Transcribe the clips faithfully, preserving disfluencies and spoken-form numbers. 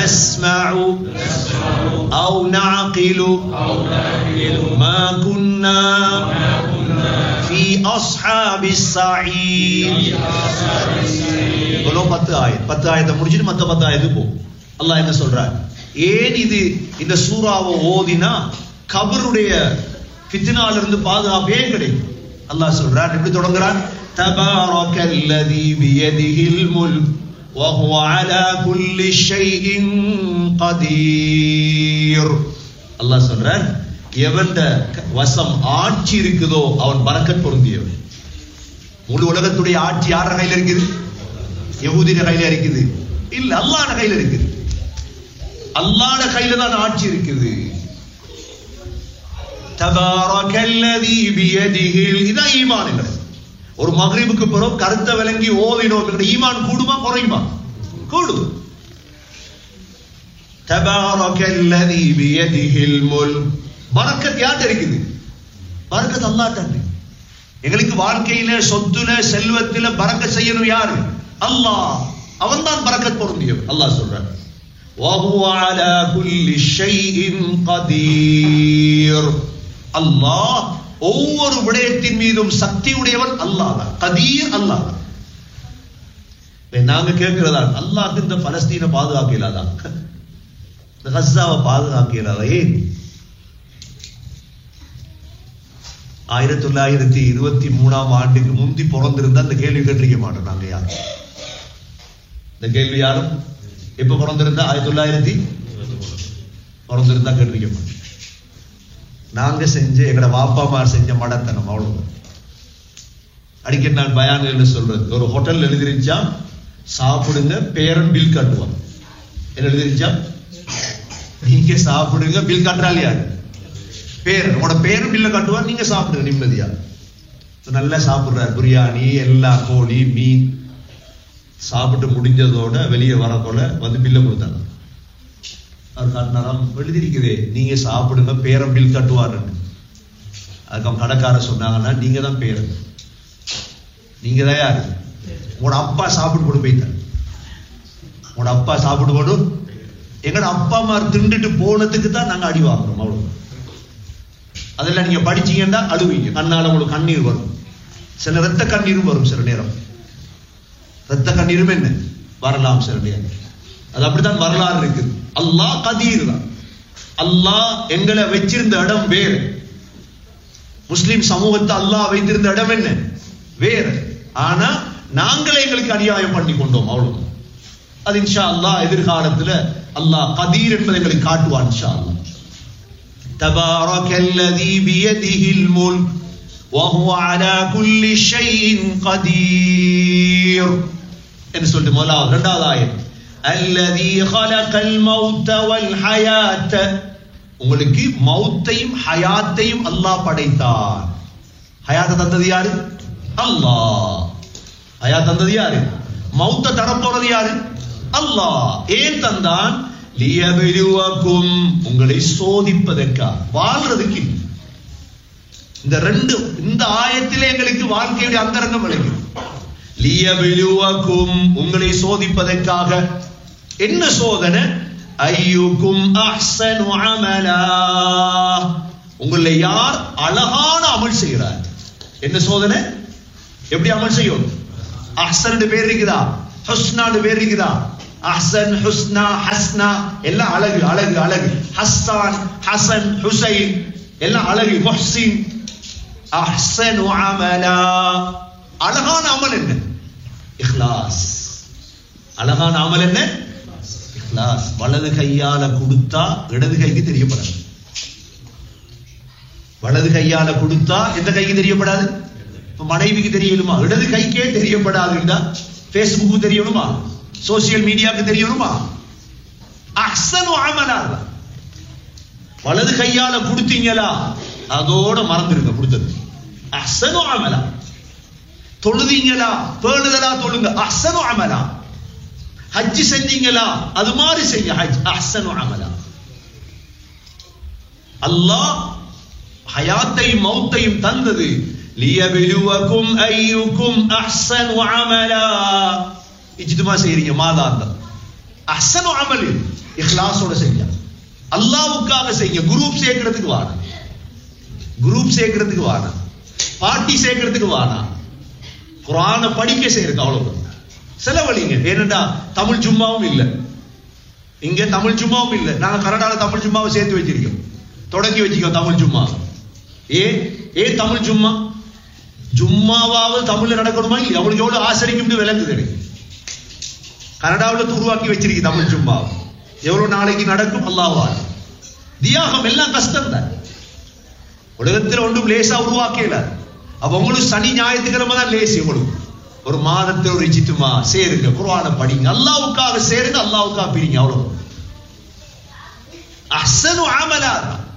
நஸ்மஉ அவு நஅகிலு மா குன்னா ஃபீ அஸ்ஹாபிஸ் ஸஈர். இவ்வளோ பத்து ஆயத் பத்து ஆயத்தை முடிச்சுட்டு மற்ற பத்து ஆயத்துக்கு போ. அல்லாஹ் என்ன சொல்றார்? ஏன் இது இந்த சூறாவை ஓதினா கபருடைய ஃபித்னால இருந்து பாதுகாப்பே கிடைக்கும். அல்லாஹ் சொல்றார், எப்படி தொடங்குறான்? தபாரக்கல்லதி பியதிஹில் முல்க் வஹுவ அலா குல்லி ஷைஇன் கதீர். அல்லாஹ் சொல்றார், எவன்ட வசம் ஆட்சி இருக்குதோ அவன் பரக்கத் பொருந்தியவன். முழு உலகத்துடைய ஆட்சி யார கையில இருக்குது? யஹூதிய கையில இருக்குது? இல்ல, அல்லாஹ்ட கையில இருக்குது. அல்லாஹ்ட கையில தான் ஆட்சி இருக்குது. தபாரக்கல்லதி பியதிஹில். இதா ஈமான் இல்லை. ஒரு மக்ரிபுக்கு பிறகு கருத்த விளங்கி ஓதினோம், ஈமான் கூடுமா குறையுமா? கூடும். தபாரக்கல்லதி பியதிஹில் முல்க். பரக்கத் யார்ட்ட இருக்குது? பரக்கத் அல்லாஹ்ட்ட இருக்கு. எங்களுக்கு வாழ்க்கையில சொத்துல செல்வத்தில பரக்கத் செய்யணும் யாரு? அல்லாஹ். அவன் தான் பரக்கத் பொருந்தியவன். அல்லாஹ் சொல்றான், வஹுவ அலா குல்லி ஷைஇன் கதீர். அல்லாஹ் ஒவ்வொரு விடயத்தின் மீதும் சக்தி உடையவன். அல்லாஹ் தான் கதீர். அல்லாஹ் நாங்க கேட்கிறதா, அல்லாஹ் இந்த பலஸ்தீனை பாதுகாக்க இயலாதா? இந்த கஸ்ஸாவை பாதுகாக்க இயலாதா? ஏன்? ஆயிரத்தி தொள்ளாயிரத்தி இருபத்தி மூணாம் ஆண்டுக்கு முந்தி பிறந்திருந்தா இந்த கேள்வி கேட்டிருக்க மாட்டோம் நாங்க யாரும். இந்த கேள்வி யாரும் எப்ப பிறந்திருந்தா ஆயிரத்தி தொள்ளாயிரத்தி பிறந்திருந்தா கேட்டிருக்க மாட்டோம். நாங்க செஞ்ச எங்கட வாப்பாமார் செஞ்ச மடத்தனம் அவ்வளவு. அடிக்கடி நான் பயான்கள் சொல்றது, ஒரு ஹோட்டல் எழுதிருச்சா சாப்பிடுங்க பேரன் பில் காட்டுவான். என்ன எழுதிருச்சா? நீங்க சாப்பிடுங்க பில் காட்டுறாள் யாரு? பேரன். உங்களோட பேரும் பில்ல காட்டுவான், நீங்க சாப்பிடுங்க நிம்மதியா. நல்லா சாப்பிடுறாரு, பிரியாணி எல்லா கோழி மீன் சாப்பிட்டு முடிஞ்சதோட வெளியே வரப்போல வந்து பில்ல கொடுத்தாங்க. அவர் காட்டினாராம், எழுதிருக்குதே நீங்க சாப்பிடுங்க பேரம் பில் கட்டுவாரு. அதுக்கு கடைக்கார சொன்னாங்கன்னா நீங்க தான் பேரன், நீங்க தான் யாரு? உங்களோட அப்பா சாப்பிட்டு போட்டு போயிட்டார். உங்களோட அப்பா சாப்பிட்டு போட்டு எங்கட அப்பா அம்மா திண்டுட்டு போனதுக்கு தான் நாங்க அடி வாங்குறோம். அவ்வளவு. அதெல்லாம் நீங்க படிச்சீங்கன்னா அழுவீங்க, கண்ணால உங்களுக்கு கண்ணீர் வரும். சில ரத்த கண்ணீரும் வரும். சில நேரம் ரத்த கண்ணீரும் என்ன வரலாம் சில நேரம். அது அப்படித்தான் வரலாறு இருக்குது. அல்லாஹ் கதீர் தான். அல்லாஹ் எங்களை வச்சிருந்த இடம் வேறு. முஸ்லிம் சமூகத்தை அல்லாஹ் வைத்திருந்த இடம் என்ன வேறு. ஆனா நாங்களே எங்களுக்கு அநியாயம் பண்ணி கொண்டோம். அவ்வளவு. அது இன்ஷா அல்லாஹ் எதிர்காலத்துல அல்லாஹ் கதீர் என்பதை எங்களுக்கு காட்டுவான் இன்ஷா அல்லாஹ். தபாரக்கல்லதி பியதிஹில் முல்க் வஹுவ அலா குல்லி ஷைஇன் கதீர் என்று சொல்லிட்டு முதலாவது. இரண்டாவது ஆயத், அல்லதி ஹலகல் மௌத வல் ஹயாத். உங்களுக்கு மௌத்தையும் ஹயாத்தையும் அல்லாஹ் படைத்தான். ஹயாத்தை தந்தது யாரு? அல்லாஹ். ஹயாத் தந்தது யாரு? மௌத்தை தரப்போறது யாரு? அல்லாஹ். ஏன் தந்தான்? லியபிலுவக்கும், உங்களை சோதிப்பதற்காக, வாழ்றதுக்கு. இந்த ரெண்டு இந்த ஆயத்திலே எங்களுக்கு வாழ்க்கையுடைய அந்தரங்கம் விளங்கும். லியபிலுவக்கும், உங்களை சோதிப்பதற்காக. என்ன சோதனை? ஐயுக்கும் அஹ்ஸனு அமலா, உங்களை யார் அழகான அமல் செய்கிறார். என்ன சோதனை? எப்படி அமல் செய்யும்? அஹ்ஸன் பேர் இருக்குதா? ஹுஸ்னா பேர் இருக்குதா? அஹ்ஸன், ஹுஸ்னா, ஹஸ்னா எல்லாம் அழகு அழகு அழகு. ஹஸ்ஸான், ஹசன், ஹுசைன் எல்லாம் அழகு. முஹ்சின். அஹ்ஸனு அமலா, அழகான அமல் என்ன? இக்லாஸ். அழகான அமல் என்ன? இக்லாஸ். வலது கையால கொடுத்தா இடது கைக்கு தெரியப்படாது. வலது கையால கொடுத்தா எந்த கைக்கு தெரியப்படாது? மனைவிக்கு தெரியணுமா? இடது கைக்கே தெரியப்படாதுன்னா பேஸ்புக்கு தெரியணுமா? சோசியல் மீடியாவுக்கு தெரியணுமா? அஹ்ஸனு அமலா. வலது கையால கொடுத்தீங்களா அதோட மறந்துருங்க கொடுத்தது. அஹ்ஸனு அமலா. தொழுதீங்களா பேணுதலா தொழுங்க. அஹ்ஸனு அமலா. ஹஜ் செஞ்சீங்களா அது மாதிரி செய்ய. ஹஜ் அஹ்ஸனு அமலா. அல்லாஹ் ஹயாத்தையும் மௌத்தையும் தந்தது. லியபிலுவக்கும் ஐயுக்கும் அஹ்ஸனு அமலா. இஜ்திமா செய்றீங்க மாதாந்தம். அஹ்ஸனு அமல் இஹ்லாஸோட செய்ய, அல்லாஹ்வுக்காக செய்ய. குரூப் சேர்க்கிறதுக்கு வானா, குரூப் சேர்க்கிறதுக்கு வானா, பார்ட்டி சேர்க்கிறதுக்கு வானா, குர்ஆனை படிக்க செய்யறதுக்கு அவ்வளவு செலவழிங்க. ஏனென்றா தமிழ் ஜும்மாவும் இல்லை, இங்க தமிழ் ஜும்மாவும் இல்லை. நாங்க கனடால தமிழ் ஜும்மாவை சேர்த்து வச்சிருக்கோம், தொடங்கி வச்சிருக்கோம் தமிழ் ஜும்மா. ஏ ஏ தமிழ் ஜும்மா, ஜும்மாவாவது தமிழ்ல நடக்கணுமா இல்லையா? அவங்களுக்கு எவ்வளவு ஆசரிக்கும் விளங்குது எனக்கு. கனடாவில் உருவாக்கி வச்சிருக்கு தமிழ் ஜும்மா, எவ்வளவு நாளைக்கு நடக்கும் அல்லாஹ்வா. தியாகம் எல்லாம் கஷ்டம் தான், உலகத்தில் ஒன்றும் லேசா உருவாக்கல. அப்ப உங்களுக்கு சனி ஞாயிற்றுக்கிழமை தான் லேசி. உங்களுக்கு ஒரு மாதத்தில் ஒரு இஜ்திமா சேருங்க, குர்ஆனை படிங்க, அல்லாஹ்வுக்காக சேருங்க, அல்லாஹ்வுக்காக பிரிங்க, அவ்வளவு. அஹ்ஸனு அமலா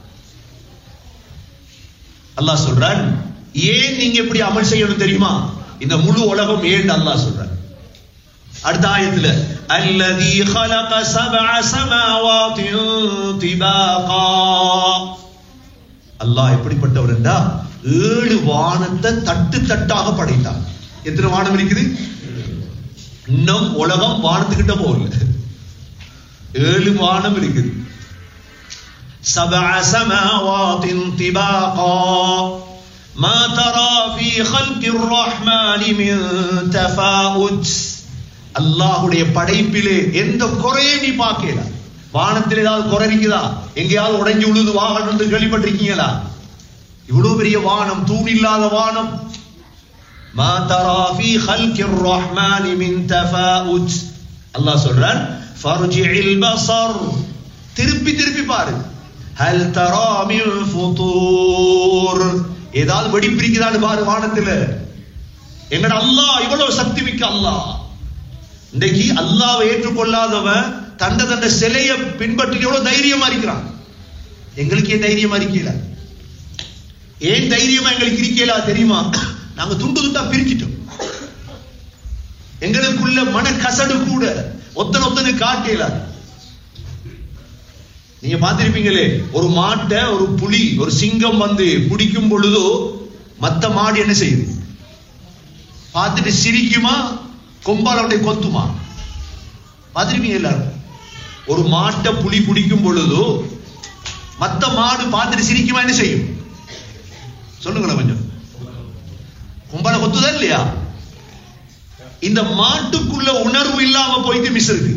அல்லாஹ் சொல்றான். ஏன் நீங்க எப்படி அமல் செய்யணும் தெரியுமா? இந்த முழு உலகம் ஏன் அல்லாஹ் சொல்றான். அடுத்த ஆயத்துல அல்லதி خلق سبع سماوات طباقا, அல்லாஹ் எப்படிப்பட்டவர் என்றா ஏழு வானத்தை தட்டு தட்டாக படைத்தார். எத்தனை வானம் இருக்குது? இன்னும் உலகம் வானத்துக்கிட்ட போகல, ஏழு வானம் இருக்குது. سبع سماوات طباقا ما ترى في خلق الرحمن من تفاوت. அல்லாஹ்வுடைய படைப்பிலே எந்த குறையை நீ பார்க்கல. வானத்தில் ஏதாவது குறை இருக்குதா? எங்கேயாவது உடைஞ்சு விழுது வாகனம் என்று கேள்விப்பட்டிருக்கீங்களா? இவ்வளவு பெரிய வானம், தூண் இல்லாத வானம். ما ترى في خلق الرحمن من تفاوت. அல்லாஹ் சொல்றான் فارجع البصر, திருப்பி திருப்பி பாரு. هل ترى من فطور, ஏதாவது வெடிப்பு இருக்குதான்னு பாரு வானத்துல. எங்கட அல்லாஹ் இவ்வளவு சக்தி மிக்க அல்லாஹ். இன்றைக்கு அல்லாஹ்வை ஏற்றுக்கொள்ளாதவன் தண்ட தண்ட சிலைய பின்பற்றி எவ்வளவு தைரியமா இருக்கிறான். எங்களுக்கு ஏன் தைரியமா இருக்கல? ஏன் தைரியமா எங்களுக்கு இருக்கல தெரியுமா? நாங்க துண்டு துண்டா பிரிச்சிட்டோம். எங்களுக்குள்ள மன கசடு கூட ஒத்தன ஒத்தனை காட்டல. நீங்க பார்த்திருப்பீங்களே, ஒரு மாட்டை ஒரு புலி ஒரு சிங்கம் வந்து பிடிக்கும் பொழுதோ மத்த மாடு என்ன செய்யுது? பார்த்துட்டு சிரிக்குமா, கொம்பால அப்படியே கொத்துமா? பார்த்திருப்பீங்க எல்லாரும். ஒரு மாட்டை புலி பிடிக்கும் பொழுதோ மத்த மாடு பார்த்துட்டு சிரிக்குமா, என்ன செய்யும்? சொல்லுங்களேன் கொஞ்சம். கொம்பால கொத்துதா இல்லையா? இந்த மாட்டுக்குள்ள உணர்வு இல்லாம போயிட்டு மிஸ் இருக்கு.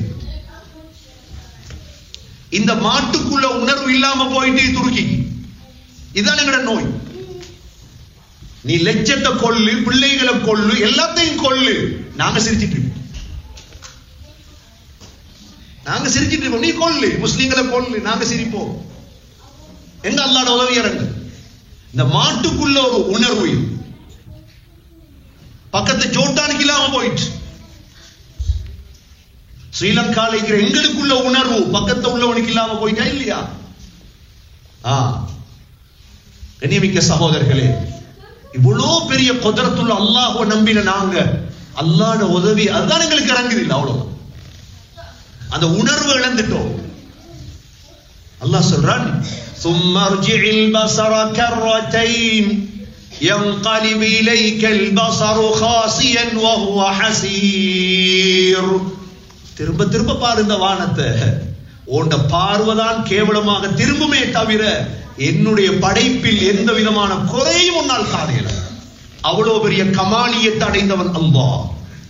இந்த மாட்டுக்குள்ள உணர்வு இல்லாம போயிட்டு துருக்கி. இதுதான் எங்கட நோய். நீ லட்சத்தை கொள்ளு, பிள்ளைகளை கொள்ளு, எல்லாத்தையும் கொள்ளு, நாங்க சிரிச்சிட்டு இருக்கோம். நாங்க சிரிச்சிட்டு இருக்கோம். நீ கொள்ளு, முஸ்லிம்களை கொள்ளு, நாங்க சிரிப்போம். எங்க அல்லாஹ்வோட உதவி இறங்கு. இந்த மாட்டுக்குள்ள ஒரு உணர்வு பக்கத்து ஜோட்டானுக்கு இல்லாம போயிட்டு. ஸ்ரீலங்கால இருக்கிற எங்களுக்குள்ள உணர்வு பக்கத்து உள்ளவனுக்கு இல்லாம போயிட்டா இல்லையா? கண்ணியமிக்க சகோதரர்களே, இவ்வளவு பெரிய குதரத்துள்ள அல்லாஹ்வை நம்பின நாங்க அல்லாஹ்வோட உதவி அதுதான் எங்களுக்கு இறங்குது இல்லை, அவ்வளவு. அந்த உணர்வு இழந்துட்டோம். அல்லாஹ் சொல்றான் ثم ارجع البصر كرتين ينقلب إليك البصر خاسئا وهو حسير. திரும்ப திரும்ப பாரு இந்த வானத்தை. உன்ட பார்வைதான் கேவலமாக திரும்புமே தவிர என்னுடைய படைப்பில் எந்த விதமான குறையும் உன்னால் காணல. அவ்வளவு பெரிய கமாலியத்தை அடைந்தவன் அல்லாஹ்.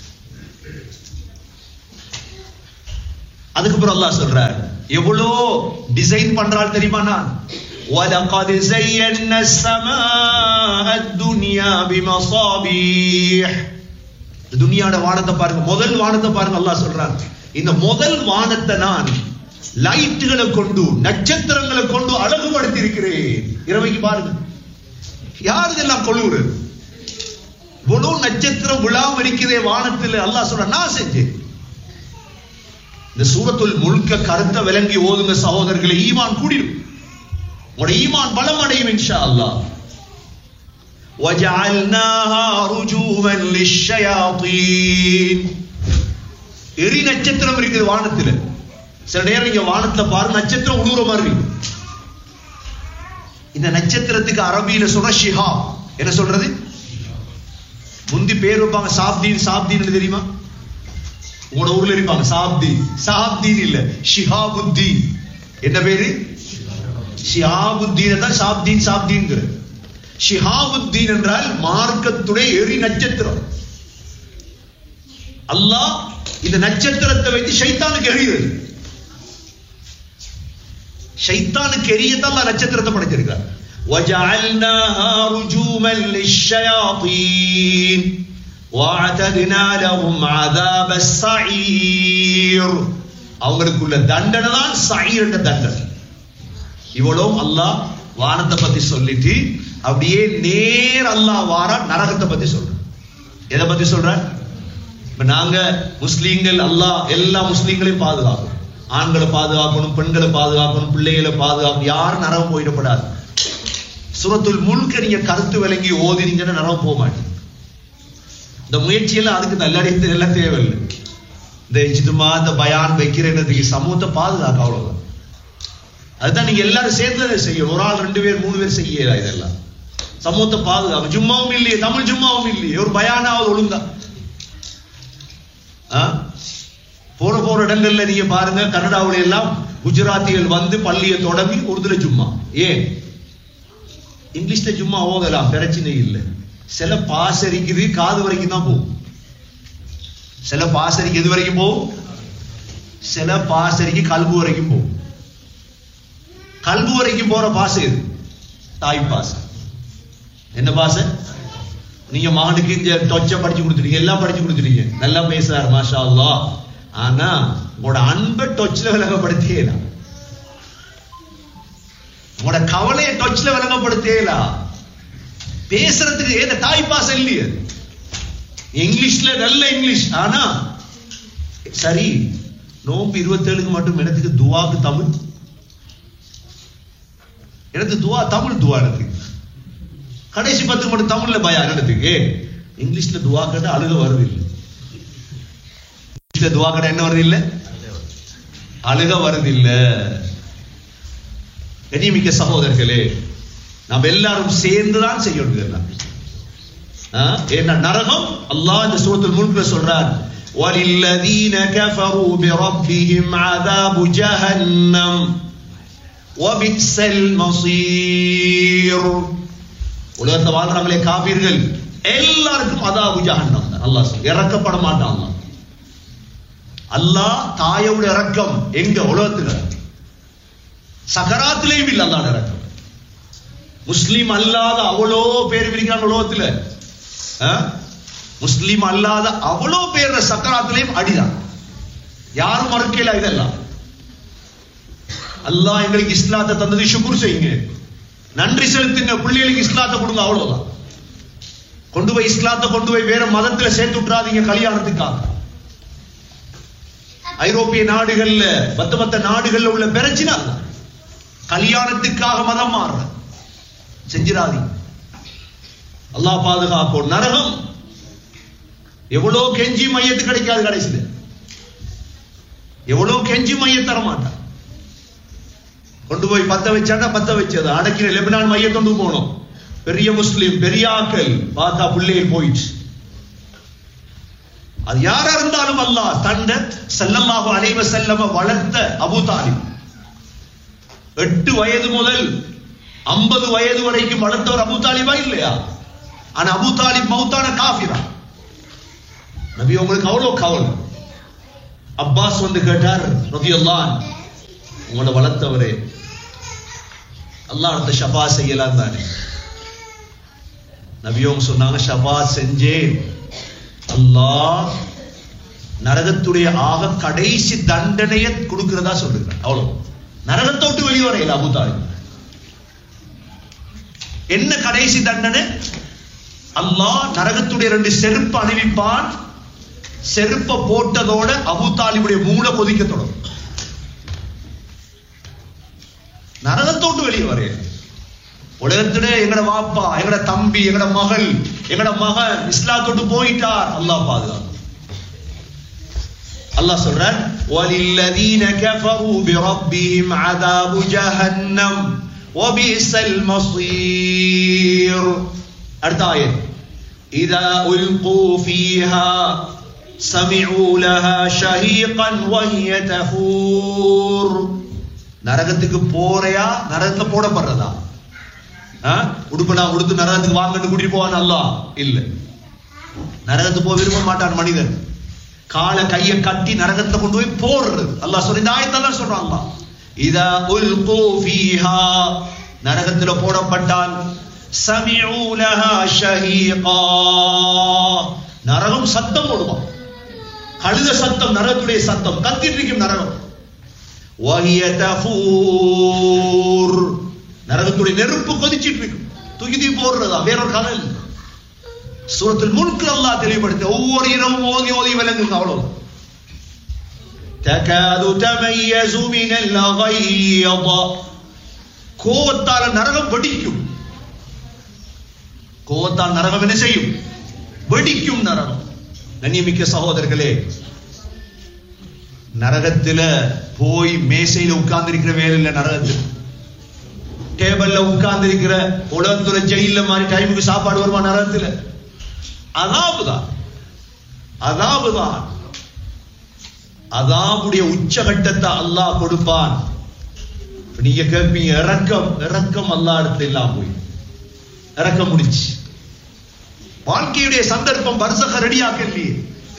அதுக்கப்புறம் அல்லாஹ் சொல்றார் எவ்வளோ டிசைன் பண்றாள் தெரியுமா? நான் وَلَقَدْ زَيَّنَّا السَّمَاءَ الدُّنْيَا بِمَصَابِيحَ. துனியாட வானத்தை பாருங்க, முதல் வானத்தை பாருங்க. அல்லாஹ் சொல்றான் இந்த முதல் வானத்தை நான் லைட்டுகளை கொண்டு நட்சத்திரங்களை கொண்டு அழகுபடுத்தி இருக்கிறேன். இரவைக்கு பாருங்க, யார் இதெல்லாம் கொள்ளுகிறது? இவ்வளவு நட்சத்திரம் விழாம இருக்கிறதே வானத்தில். அல்லாஹ் சொல்ற நான் செஞ்சேன். இந்த சூரத்துல் முல்க கருத்தை விளங்கி ஓதுங்க சகோதரர்களை, ஈமான் கூடிடும். உங்களுடைய ஈமான் பலம் அடையும் இன்ஷா அல்லாஹ். وَجَعَلْنَاهَا رُجُومًا لِلشَّيَاطِينِ. எரி நட்சத்திரம் இருக்குது வானத்துல. சில நேரம் இங்க வானத்துல பாரு நட்சத்திரம் உழுவுற மாதிரி. இந்த நட்சத்திரத்துக்கு அரபியில சொல்ற ஷிஹா என்ன சொல்றது? முந்தி பேர் வைப்பாங்க சாப்தீன். சாப்தீன் தெரியுமா? உங்களோட ஊர்ல இருப்பாங்க சஹாப்தீன். சஹாப்தீன் இல்ல, ஷிஹாபுத்தீன். என்ன பேரு? ஷிஹாபுத்தீன் தான் ஷாப்தீன் ஷாப்தீன்ங்கிற. ஷிஹாபுத்தீன் என்றால் மார்க்கத்துடைய எரி நட்சத்திரம். அல்லாஹ் இந்த நட்சத்திரத்தை வைத்து ஷைத்தானுக்கு எரியுது. ஷைத்தானுக்கு எரியத்தான் அல்லாஹ் நட்சத்திரத்தை படைச்சிருக்கார். وَجَعَلْنَاهَا رُجُومًا لِلشَّيَاطِينِ وَأَعْتَدْنَا لَهُمْ عَذَابَ السَّعِيرِ. அவங்களுக்குள்ள தண்டனை தான் சயீர் என்ற தண்டனை. இவ்வளவு அல்லாஹ் வானத்தை பத்தி சொல்லிட்டு அப்படியே நேர் அல்லாஹ் வாரா நரகத்தை பத்தி சொல்றான். எதை பத்தி சொல்றான்? இப்ப நாங்க முஸ்லீம்கள் அல்லாஹ் எல்லா முஸ்லீம்களையும் பாதுகாக்கணும். ஆண்களை பாதுகாக்கணும், பெண்களை பாதுகாக்கணும், பிள்ளைகளை பாதுகாக்கணும். யாரும் நரகம் போயிடப்படாது. சூரத்துல் முல்க நீங்க கருத்து விளங்கி ஓதினீங்கன்னா நரகம் போக மாட்டீங்க. இந்த முயற்சியெல்லாம் அதுக்கு நல்ல எல்லாம் தேவையில்லை. இந்த இஜ்திமா இந்த பயான் வைக்கிறதுக்கு சமூகத்தை பாதுகாக்க அவ்வளவுதான். அதுதான் நீங்க எல்லாரும் சேர்ந்து செய்யணும். ஒரு ஆள் ரெண்டு பேர் மூணு பேர் செய்யல. இதெல்லாம் சமூகத்தை பாதுகாக்க. ஜும்மாவும் இல்லையே, தமிழ் ஜும்மாவும் இல்லையே, ஒரு பயானாவது ஒழுங்கா. போற போற இடங்கள்ல நீங்க பாருங்க, கனடாவுல எல்லாம் குஜராத்திகள் வந்து பள்ளியை தொடங்கி உருதுல ஜும்மா. ஏன்? இங்கிலீஷ்ல ஜும்மா ஓதலாம், பிரச்சனை இல்லை. சில பாசரிக்குது காது வரைக்கும் தான் போகும். சில பாசரிக்கு எது வரைக்கும் போகும்? சில பாசரிக்கு கல்பு வரைக்கும் போகும். கல்பு வரைக்கும் போற பாசை எது? தாய் பாசை. என்ன பாசை? நீங்க மகனுக்கு டொச்ச படிச்சு கொடுத்துட்டீங்க, எல்லாம் படிச்சு கொடுத்துட்டீங்க, நல்லா பேசுறாரு மாஷா அல்லாஹ். ஆனா உங்களோட அன்பை டொச்ல விளங்கப்படுத்தேலாம், உங்களோட கவலையை டொச்ல விளங்கப்படுத்தேலாம். பேசுறதுக்கு ஏத தாய் பாசை இல்லையே. இங்கிலீஷ்ல நல்ல இங்கிலீஷ். ஆனா சரி, நோம்பு இருபத்தி ஏழுக்கு மட்டும் எனக்கு துவாக்கு தமிழ், எனக்கு துவா தமிழ் துவா எனக்கு கடைசி பத்துக்கு மட்டும் தமிழ்ல பயா எடுத்துக்கு. இங்கிலீஷ்ல துவா கேட்ட அழுக வருது இல்லை. இங்கிலீஷ்ல துவா கேட்ட என்ன வருது இல்லை? அழுக வருது இல்ல. கண்ணியமிக்க சகோதரர்களே, நாம் எல்லாரும் சேர்ந்துதான் செய்யணும். ஏன்னா நரகம் அல்லாஹ் இந்த சூரத்துல் முல்க்ல சொல்றார், وَلِلَّذِينَ كَفَرُوا بِرَبِّهِمْ عَذَابُ جَهَنَّمَ وَبِئْسَ الْمَصِيرُ. உலகத்துல வாழ்றாங்களே காபீர்கள் எல்லாருக்கும் அதாபு ஜஹன்னம் தான். அல்லாஹ் இறக்கப்பட மாட்டான். அல்லாஹ் தாயோட இறக்கம் எங்க? உலகத்துல சகராத்திலேயும் இல்ல அல்லாஹ் இறக்கம். முஸ்லீம் அல்லாத அவ்வளோ பேர் இருக்கிறாங்க உலகத்துல. முஸ்லீம் அல்லாத அவ்வளோ பேர் சக்கராத்திலையும் அடிதான். யாரும் மறுக்கல. இதெல்லாம் அல்லாஹ் எங்களுக்கு இஸ்லாத்தை தந்தது, ஷுக்ர் செய்யுங்க, நன்றி செலுத்துங்க, பிள்ளைகளுக்கு இஸ்லாத்தை கொடுங்க. அவ்வளவுதான். கொண்டு போய் இஸ்லாத்தை கொண்டு போய் வேற மதத்துல சேர்த்து விட்டுறாதீங்க கல்யாணத்துக்காக. ஐரோப்பிய நாடுகள்ல மத்த மத்த நாடுகள்ல உள்ள பிரச்சனை கல்யாணத்துக்காக மதம் மாறுற செஞ்சிடாதீங்க. அல்லாஹ் பாதுகாப்போம். நரகம் எவ்வளவு கெஞ்சி மையத்து கிடைக்காது. கடைசியில் எவ்வளவு கெஞ்சி மைய தர மாட்டான். கொண்டு போய் பத்த வச்சாட்டா பத்த வச்சது அடக்கிற லெபனான் மைய கொண்டு போனோம். பெரிய முஸ்லிம் பெரிய ஆக்கள் பார்த்தா பிள்ளைகள் போயிடுச்சு. அது யாரா இருந்தாலும் அல்லாஹ் தண்ட ஸல்லல்லாஹு அலைஹி வஸல்லம் வளர்த்த அபூ தாலிப் எட்டு வயது முதல் ஐம்பது வயது வரைக்கும் வளர்த்தவர் அபூ தாலிபா இல்லையா? ஆனா அபூ தாலிப் மௌத்தான காஃபிரா. நபி உங்களுக்கு அவ்வளவு கவலை. அப்பாஸ் வந்து கேட்டார், ரலியல்லாஹு அன்ஹு, உங்களை வளர்த்தவரே அல்லாஹ் அந்த ஷபா செய்யலாம் தானே? நபியோங்க சொன்னாங்க, ஷபா செஞ்சேன். அல்லாஹ் நரகத்துடைய ஆக கடைசி தண்டனையை கொடுக்கிறதா சொல்லுகிறார். அவ்வளவு. நரகத்தோட்டு வெளிவரையில் அபூ தாலிப் என்ன கடைசி தண்டனை? அல்லாஹ் நரகத்துடைய ரெண்டு செருப்பு அணிவிப்பான். செருப்பை போட்டதோட அபூ தாலிபுடைய மூளை கொதிக்க தொடங்கும். நரகத்தோட்டு வெளியே வரைய உலகத்திட எங்கட வாப்பா, எங்கட தம்பி, எங்கட மகள், எங்கட மகன் இஸ்லாத்தோட்டு போயிட்டார். அல்லாஹ் பாதுகாப்பு. அல்லாஹ் சொல்றார், وَلِلَّذِينَ كَفَرُوا بِرَبِّهِمْ عَذَابُ جَهَنَّمَ وَبِئْسَ الْمَصِيرُ. அடுத்த ஆயத், إِذَا أُلْقُوا فِيهَا سمعوا لها شهيقا وهي تفور. நரகத்துக்கு போறையா நரகத்துல போடப்படுறதா? உடுப்பனா உடுத்து நரகத்துக்கு வாங்கன்னு கூட்டிட்டு போவான் அல்லாஹ்? இல்ல. நரகத்துக்கு போக விரும்ப மாட்டான் மனிதன். காலை கையை கட்டி நரகத்துல கொண்டு போய் போடுறது. அல்லாஹ் சொல்ற இந்த ஆயத்தெல்லாம் சொல்றான் அல்லாஹ். இதா உல்கு ஃபீஹா, நரகத்துல போடப்பட்டால் சமிஉ லஹா ஷஹீகா, நரகம் சத்தம் போடுவான். கழுத சத்தம், நரகத்துடைய சத்தம், கத்திட்டு இருக்கும் நரகம். வஹிய தஃபூர், நரகத்துடைய நெருப்பு கொதிச்சிட்டு இருக்கும். தூக்கி தூக்கி போடுறதா? வேறொரு கதை இல்லை. சூரத்துல் முல்க்ல அல்லாஹ் தெளிவுபடுத்த ஒவ்வொரு இரவும் ஓதி ஓதி விளங்குங்க. அவ்வளவு. தகாது தமையஸு மினல் கய்யத, கோவத்தால நரகம் வெடிக்கும். கோவத்தால் நரகம் என்ன செய்யும்? வெடிக்கும் நரகம். கண்ணியமிக்க சகோதரர்களே, நரகத்துல போய் மேசையில உட்கார்ந்து இருக்கிற வேலை இல்ல. நரகத்தில் டேபிள்ல உட்கார்ந்து இருக்கிற உலகத்துல ஜெயில மாதிரி டைமுக்கு சாப்பாடு வருமா? நரகத்துல அதாபுதான், அதாபுதான். அதாபுடைய உச்சகட்டத்தை அல்லாஹ் கொடுப்பான். நீங்க கேட்பீங்க இறக்கம், இறக்கம் அல்லாஹ் இடத்துல எல்லாம் போய் இறக்கம் முடிச்சு. வாழ்க்கையுடைய சந்தர்ப்பம் பர்சக ரெடியாக்க இல்லையே,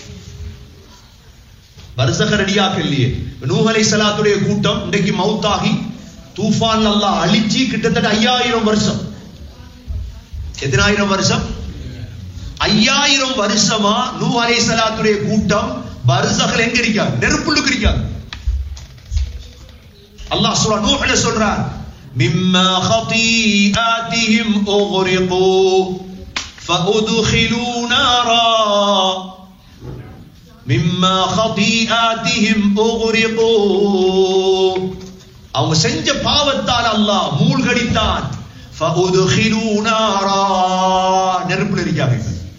பர்சக ரெடியாக்க இல்லையே. நூஹ் அலைஹிஸ்ஸலாத்துடைய கூட்டம் இன்றைக்கு மௌத்தாகி தூஃபான் அல்லாஹ் அழிச்சி கிட்டத்தட்ட ஐயாயிரம் வருஷம். எத்தனாயிரம் வருஷம்? ஐயாயிரம் வருஷமா நூஹ் அலைஹிஸ்ஸலாத்துடைய கூட்டம் பர்சகல எங்க இருக்காங்க? நெருப்புள்ளுக்கு இருக்காங்க. அல்லாஹ் சூரா நூஹ்ல சொல்றான், மிம்மா خطيئاتهم اغرقوا فادخلوا نارا மிம்மா خطيئاتهم اغرقوا, அவங்க செஞ்ச பாவத்தால் அல்லாஹ் மூழ்கடித்தான். فادخلوا نارا, நெருப்புல இருக்காங்க.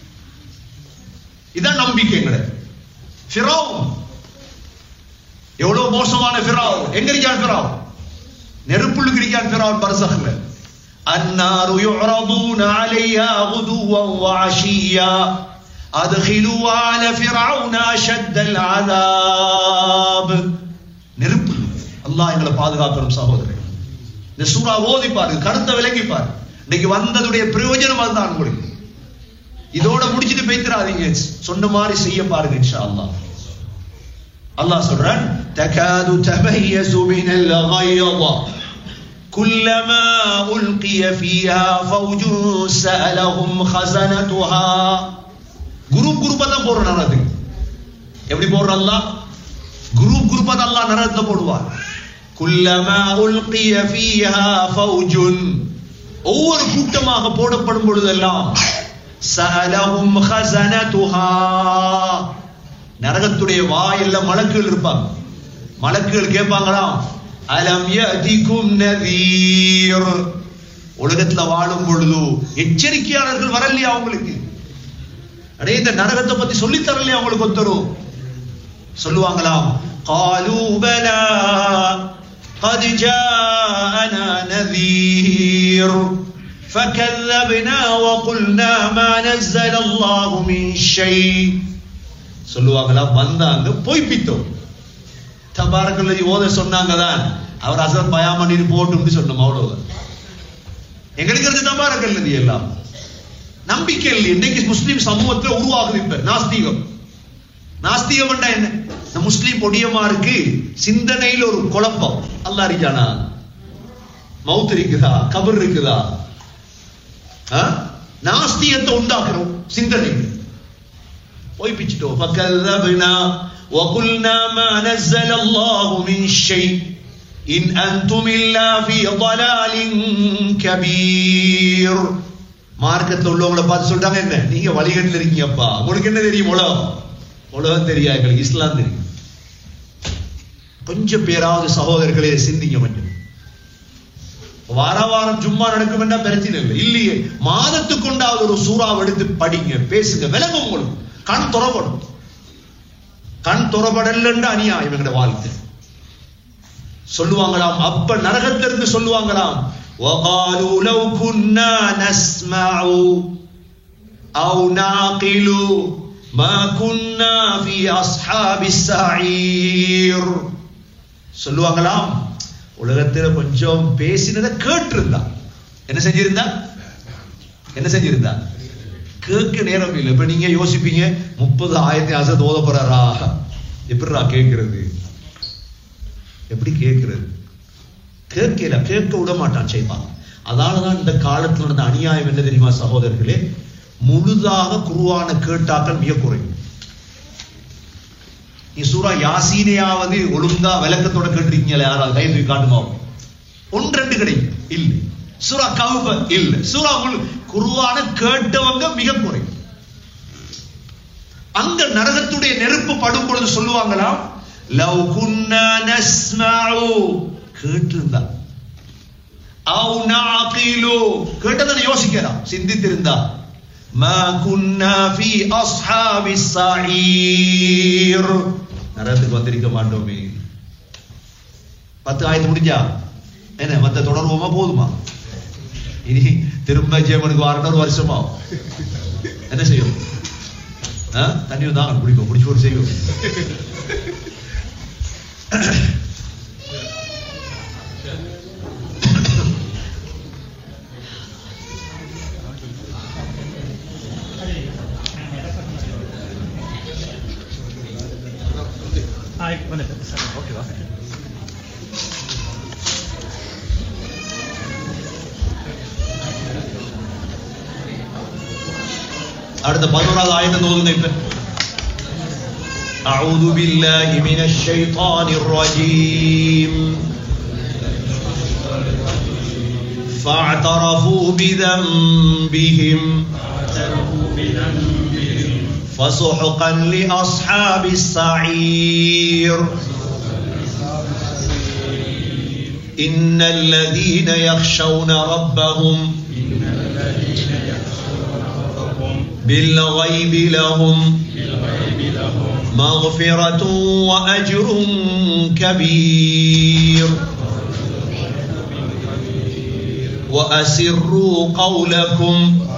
இதான் நம்பிக்கைங்கட. ஃபிரௌன் எவ்வளவு மோசமான ஃபிரௌன். எங்க இருக்கான் ஃபிரௌன்? நெருப்புல இருக்கான் ஃபிரௌன் பர்சக்ல. அன்னாரு யுரதுன அலைஹா குதுவன் வஅஷியா அத்கிலு ஆல ஃபிரௌன அஷத்தல் அஸாப். நெருப்பு. அல்லாஹ் எங்களை பாதுகாக்கணும் சகோதரர்களே. இந்த சூரா ஓதி பாருங்க, கருத்தை விளங்கி பாருங்க. இன்னைக்கு வந்ததுடைய பிரயோஜனம் அதுதான் உங்களுக்கு. இதோட முடிச்சிட்டு போய்த்திராதீங்க, சொன்ன மாதிரி செய்ய பாருங்க இன்ஷா அல்லாஹ். அல்லாஹ் சொல்றான், தகாது தமையஸு மினல் கய்யத குல்லமா உல்கிய ஃபீஹா ஃபௌஜுன் ஸஅலஹும் ஹஸனதுஹா. குரூப் குரூப்பா தான் போற நரகத்துக்கு. எப்படி போற அல்லாஹ்? குரூப் குரூப்பா தான் அல்லாஹ் நரகத்துல போடுவார். குல்லமா உல்கிய ஃபீஹா ஃபௌஜுன், ஒவ்வொரு கூட்டமாக போடப்படும் பொழுதெல்லாம் ஸஅலஹும் ஹஸனதுஹா, நரகத்துடைய வாயில்ல மலக்குகள் இருப்பாங்க. மலக்குகள் கேட்பாங்களாம், அலம் யதிகும் நதீர், உலகத்துல வாழும் பொழுது எச்சரிக்கையாளர்கள் வரலையா அவங்களுக்கு? அடே இந்த நரகத்தை பத்தி சொல்லி தரலையா அவங்களுக்கு ஒருத்தரும்? சொல்லுவாங்களாம், قالوا بلى قد جاءنا نذير فكذبنا وقلنا ما نزل الله من شيء. சொல்லுவாங்களா, வந்தாங்க பொய்ப்பித்தோம். தபாரக்கல்லதி ஓத சொன்னாங்க தான், அவர் அசர் பயாமணி போட்டு சொன்னோம், அவ்வளவுதான். எங்களுக்கு இருந்து தபாரக்கல்லதி எல்லாம் நம்பிக்கை இல்லை. இன்னைக்கு முஸ்லிம் சமூகத்தில் உருவாகுது இப்ப நாஸ்திகம். நாஸ்திகம் என்ன? இந்த முஸ்லிம் பொடியமாருக்கு சிந்தனையில் ஒரு குழப்பம். அல்லாஹ் இருக்கானா? மவுத் இருக்குதா? கபர் இருக்குதா? நாஸ்திகத்தை உண்டாக்குறோம் சிந்தனை. பொய்ப்பிச்சிட்டோம். فكذبنا وقلنا ما نزل الله من شيء إن أنتم إلا في ضلال كبير. மார்க்கத்தில் உள்ளவங்களை பார்த்து சொல்றாங்க, என்ன நீங்க வழிகட்டில் இருக்கீங்கப்பா, உங்களுக்கு என்ன தெரியும்? உலகம் உலகம் தெரியாது, எங்களுக்கு இஸ்லாம் தெரியும். கொஞ்சம் பேராவது சகோதரர்களே சிந்திங்க. கொஞ்சம் வார வாரம் சும்மா நடக்கும் என்ன பிரச்சனை இல்லை, இல்லையே மாதத்துக்கு கொண்டாவது ஒரு சூறாவை எடுத்து படிங்க, பேசுங்க, விளங்கும். உங்களுக்கு கண் துறப்படும். கண் துறப்படல் அநியாயம் எங்கட வாழ்க்கை. சொல்லுவாங்களாம், அப்ப நரகத்திலிருந்து சொல்லுவாங்களாம், وقالوا لو كنا نسمع أو نعقل மா குன்னா ஃபீ அஸ்ஹாபிஸ் ஸஈர். சொல்லுவாங்களாம், உலகத்தில் கொஞ்சம் பேசினதை கேட்டிருந்தா என்ன செஞ்சிருந்தா என்ன செஞ்சிருந்தா கேட்க நேரம் இல்லை. இப்ப நீங்க யோசிப்பீங்க, முப்பது ஆயிரத்தி ஆசை ஓத போறாரா, எப்படிரா கேட்கிறது, எப்படி கேட்கிறது? கேட்கல, கேட்க விட மாட்டான் செய்வான். அதனாலதான் இந்த காலத்தில் நடந்த அநியாயம் என்ன தெரியுமா சகோதரர்களே? முழுதாக குர்ஆன கேட்டாக்கள் மிக குறையும். நீ சூரா யாசீனையாவது ஒழுங்கா விளக்கத்தோட கேட்டிருக்கீங்களா? யாராவது கை தூக்கி காட்டுமா? ஒன்று ரெண்டு கிடைக்கும் இல்ல. சூரா கஹ்ஃப் இல்ல. சூரா குர்ஆன கேட்டவங்க மிக குறையும். அந்த நரகத்துடைய நெருப்பு படும் பொழுது சொல்லுவாங்களாம், லவ் குன்னா நஸ்மஉ, கேட்டிருந்தா, அவ் நஅகிலு, கேட்டதை யோசிக்கலாம், சிந்தித்திருந்தா, மா குன்னா ஃபீ அஸ்ஹாபிஸ் ஸஈர், நரகத்துக்கு வந்திருக்க மாட்டோமே. பத்து ஆயத்து முடிஞ்சா என்ன, மத்த தொடர்வோமா போதுமா? இனி திரும்ப ஜெயமனுக்கு வாரணும் ஒரு வருஷமா என்ன செய்யும்? தண்ணீர் தான் குடிப்போம், குடிச்சு ஒரு செய்யும். அடுத்த பதினோராவது ஆயத்தை ஓதுங்க இப்ப. أعوذ بالله من الشيطان الرجيم فاعترفوا بذنبهم فسحقا لأصحاب السعير إن الذين يخشون ربهم بالغيب لهم مغفرة وأجر كبير وأسروا قولكم